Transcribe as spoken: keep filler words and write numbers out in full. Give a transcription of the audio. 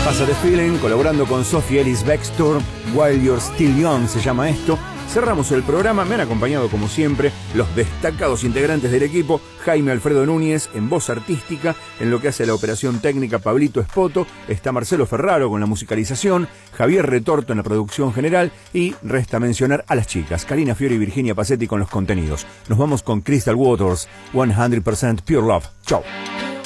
Pasa The Feeling, colaborando con Sophie Ellis Bextor, While You're Still Young se llama esto. Cerramos el programa, me han acompañado como siempre los destacados integrantes del equipo, Jaime Alfredo Núñez en voz artística, en lo que hace la operación técnica Pablito Espoto, está Marcelo Ferraro con la musicalización, Javier Retorto en la producción general y resta mencionar a las chicas, Karina Fiori y Virginia Pacetti con los contenidos. Nos vamos con Crystal Waters, cien por ciento Pure Love. Chau.